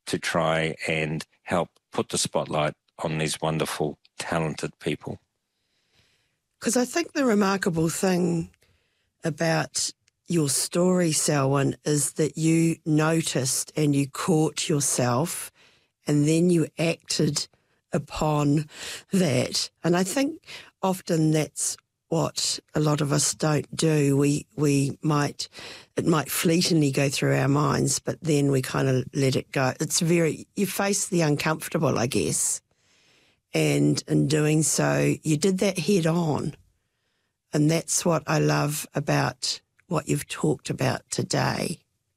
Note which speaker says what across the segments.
Speaker 1: to try and help put the spotlight on these wonderful, talented people.
Speaker 2: Because I think the remarkable thing about your story, Selwyn, is that you noticed and you caught yourself and then you acted upon that. And I think often that's what a lot of us don't do. It might fleetingly go through our minds, but then we kind of let it go. You face the uncomfortable, I guess. And in doing so, you did that head on. And that's what I love about what you've talked about today.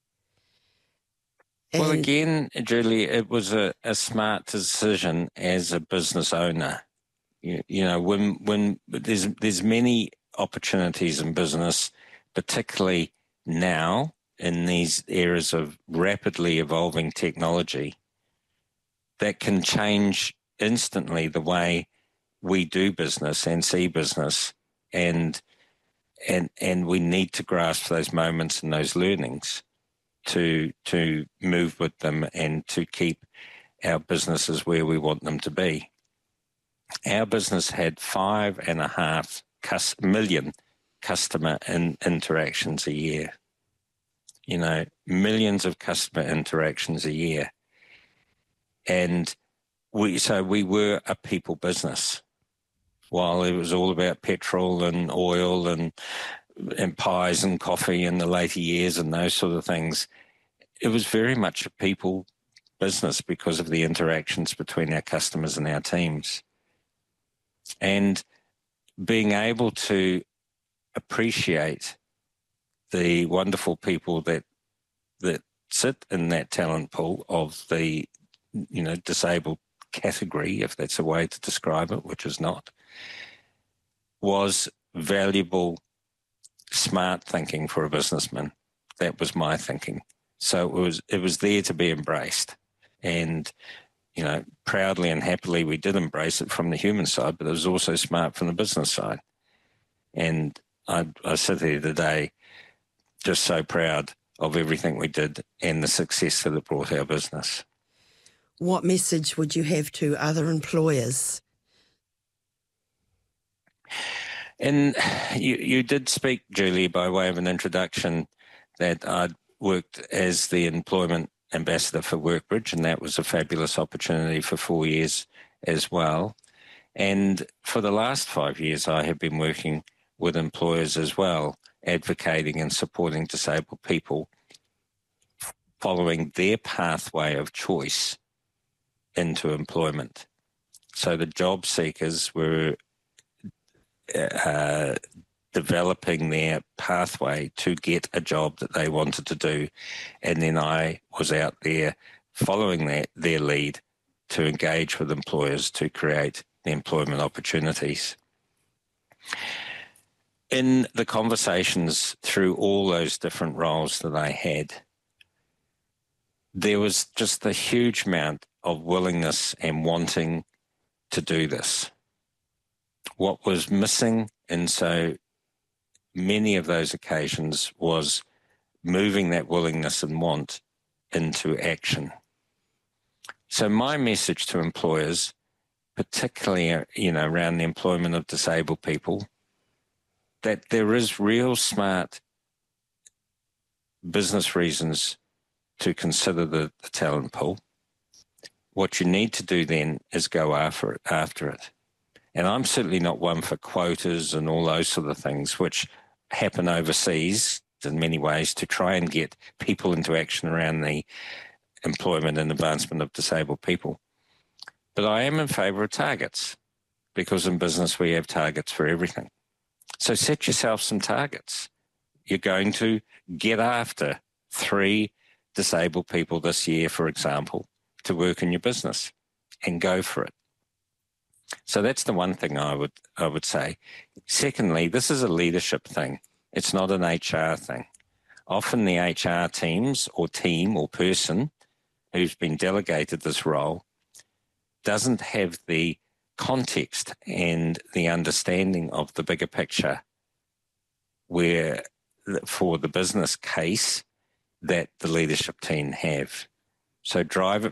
Speaker 1: Well, again, Julie, it was a smart decision as a business owner. You know, when there's many opportunities in business, particularly now in these eras of rapidly evolving technology, that can change instantly the way we do business and see business, and we need to grasp those moments and those learnings to move with them and to keep our businesses where we want them to be. Our business had 5.5 million customer interactions a year. You know, millions of customer interactions a year. And we were a people business. While it was all about petrol and oil and pies and coffee in the later years and those sort of things, it was very much a people business because of the interactions between our customers and our teams. And being able to appreciate the wonderful people that sit in that talent pool of the, you know, disabled category, if that's a way to describe it, which is not, was valuable, smart thinking for a businessman. That was my thinking. So it was there to be embraced. And, you know, proudly and happily we did embrace it from the human side, but it was also smart from the business side. And I sit here today just so proud of everything we did and the success that it brought our business.
Speaker 2: What message would you have to other employers?
Speaker 1: And you did speak, Julie, by way of an introduction, that I'd worked as the employment ambassador for Workbridge, and that was a fabulous opportunity for 4 years as well. And for the last 5 years, I have been working with employers as well, advocating and supporting disabled people following their pathway of choice into employment. So the job seekers were developing their pathway to get a job that they wanted to do. And then I was out there following their lead to engage with employers to create the employment opportunities. In the conversations through all those different roles that I had, there was just a huge amount of willingness and wanting to do this. What was missing in so many of those occasions was moving that willingness and want into action. So my message to employers, particularly, you know, around the employment of disabled people, that there is real smart business reasons to consider the talent pool. What you need to do then is go after it. And I'm certainly not one for quotas and all those sort of things, which happen overseas in many ways to try and get people into action around the employment and advancement of disabled people. But I am in favour of targets, because in business we have targets for everything. So set yourself some targets. You're going to get after 3 disabled people this year, for example, to work in your business, and go for it. So that's the one thing I would say. Secondly, this is a leadership thing. It's not an HR thing. Often the HR teams or team or person who's been delegated this role doesn't have the context and the understanding of the bigger picture where for the business case that the leadership team have. So drive it